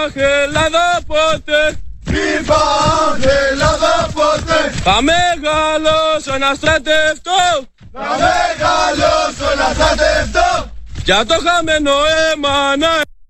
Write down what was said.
Ελλάδα ποτέ. Viva Ελλάδα ποτέ. Θα μεγαλώσω να στρατευτώ. Θα μεγαλώσω να στρατευτώ. Για το χαμένο αίμα να